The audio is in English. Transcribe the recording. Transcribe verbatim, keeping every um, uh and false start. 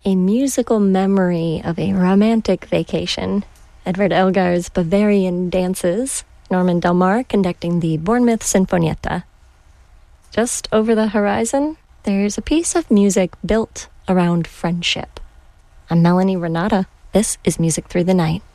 a musical memory of a romantic vacation. Edward Elgar's Bavarian Dances, Norman Del Mar conducting the Bournemouth Sinfonietta. Just over the horizon, there's a piece of music built around friendship. I'm Melanie Renata. This is Music Through the Night.